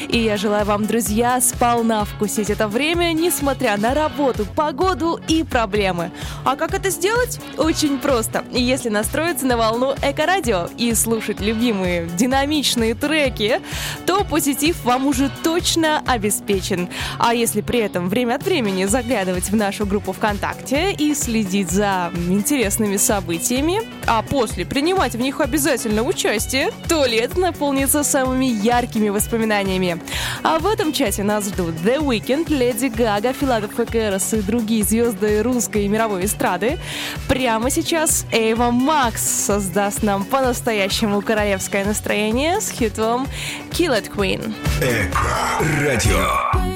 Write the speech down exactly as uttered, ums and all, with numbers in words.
И я желаю вам, друзья, сполна вкусить это время, несмотря на работу, погоду и проблемы. А как это сделать? Очень просто. Если настроиться на волну Эко-радио и слушать любимые динамичные треки, то позитив вам уже точно обеспечен. А если при этом время от времени заглядывать в нашу группу ВКонтакте и следить за интересными событиями, а после принимать в них обязательно участие, то лето наполнится самыми яркими воспоминаниями. А в этом чате нас ждут The Weeknd, Леди Гага, Филадельфия Кэрос и другие звезды русской и мировой эстрады. Прямо сейчас Эйва Макс создаст нам по-настоящему королевское настроение с хитом Kill It Queen. Эко-радио.